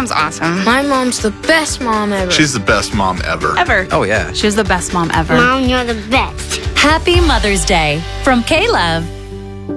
mom's awesome. My mom's the best mom ever. She's the best mom ever. Ever. Oh, yeah. She was the best mom ever. Mom, you're the best. Happy Mother's Day from K-Love.